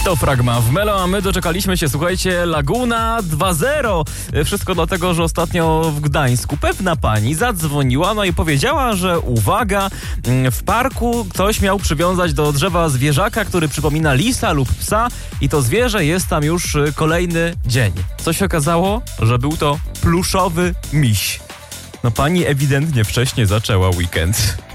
To Fragma w Melo, a my doczekaliśmy się, słuchajcie, Laguna 2.0. Wszystko dlatego, że ostatnio w Gdańsku pewna pani zadzwoniła, no i powiedziała, że uwaga, w parku ktoś miał przywiązać do drzewa zwierzaka, który przypomina lisa lub psa i to zwierzę jest tam już kolejny dzień. Co się okazało? Że był to pluszowy miś. No pani ewidentnie wcześniej zaczęła weekend.